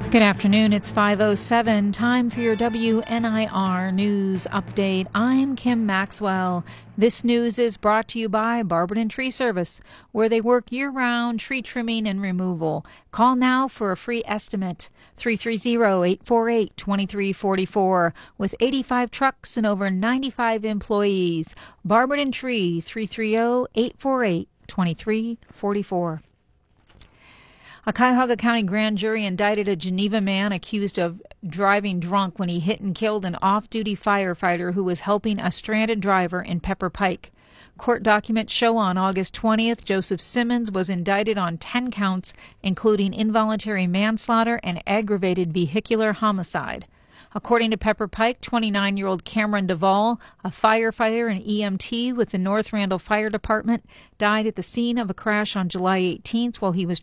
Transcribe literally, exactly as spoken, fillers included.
Good afternoon. It's five oh seven. Time for your W N I R News Update. I'm Kim Maxwell. This news is brought to you by Barberton Tree Service, where they work year-round tree trimming and removal. Call now for a free estimate. three three zero, eight four eight, two three four four. With eighty-five trucks and over ninety-five employees. Barberton Tree, three three zero, eight four eight, two three four four. A Cuyahoga County grand jury indicted a Geneva man accused of driving drunk when he hit and killed an off-duty firefighter who was helping a stranded driver in Pepper Pike. Court documents show on August twentieth, Joseph Simmons was indicted on ten counts, including involuntary manslaughter and aggravated vehicular homicide. According to Pepper Pike, twenty-nine-year-old Cameron Duvall, a firefighter and E M T with the North Randall Fire Department, died at the scene of a crash on July eighteenth while he was